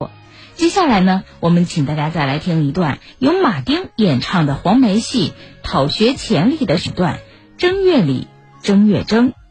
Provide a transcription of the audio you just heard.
接下来呢，我们请大家再来听一段由马丁演唱的黄梅戏《讨学潜力》的时段《正月里正月正》。